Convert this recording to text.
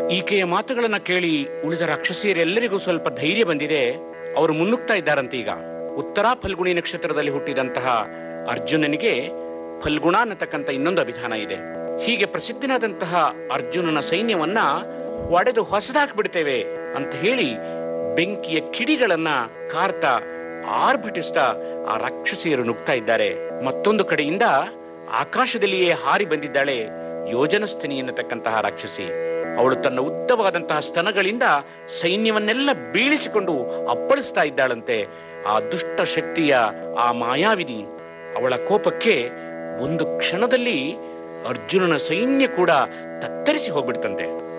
ಈಕೆಯ ಮಾತುಗಳನ್ನ ಕೇಳಿ ಉಳಿದ ರಾಕ್ಷಸಿಯರೆಲ್ಲರಿಗೂ ಸ್ವಲ್ಪ ಧೈರ್ಯ ಬಂದಿದೆ. ಅವರು ಮುನ್ನುಗ್ತಾ ಇದ್ದಾರಂತೆ. ಈಗ ಉತ್ತರಾ ಫಲ್ಗುಣಿ ನಕ್ಷತ್ರದಲ್ಲಿ ಹುಟ್ಟಿದಂತಹ ಅರ್ಜುನನಿಗೆ ಫಲ್ಗುಣ ಅನ್ನತಕ್ಕಂಥ ಇನ್ನೊಂದು ಅಭಿಧಾನ ಇದೆ. ಹೀಗೆ ಪ್ರಸಿದ್ಧನಾದಂತಹ ಅರ್ಜುನನ ಸೈನ್ಯವನ್ನ ಒಡೆದು ಹೊಸದಾಕ್ಬಿಡ್ತೇವೆ ಅಂತ ಹೇಳಿ ಬೆಂಕಿಯ ಕಿಡಿಗಳನ್ನ ಕಾರ್ತಾ ಆರ್ಭಟಿಸ್ತಾ ಆ ರಾಕ್ಷಸಿಯರು ನುಗ್ತಾ ಇದ್ದಾರೆ. ಮತ್ತೊಂದು ಕಡೆಯಿಂದ ಆಕಾಶದಲ್ಲಿಯೇ ಹಾರಿ ಬಂದಿದ್ದಾಳೆ ಯೋಜನಸ್ಥಿನಿ ಎನ್ನತಕ್ಕಂತಹ ರಾಕ್ಷಸಿ. ಅವಳು ತನ್ನ ಉದ್ದವಾದಂತಹ ಸ್ತನಗಳಿಂದ ಸೈನ್ಯವನ್ನೆಲ್ಲ ಬೀಳಿಸಿಕೊಂಡು ಅಪ್ಪಳಿಸ್ತಾ ಇದ್ದಾಳಂತೆ. ಆ ದುಷ್ಟ ಶಕ್ತಿಯ ಆ ಮಾಯಾವಿನಿ ಅವಳ ಕೋಪಕ್ಕೆ ಒಂದು ಕ್ಷಣದಲ್ಲಿ ಅರ್ಜುನನ ಸೈನ್ಯ ಕೂಡ ತತ್ತರಿಸಿ ಹೋಗ್ಬಿಡ್ತಂತೆ.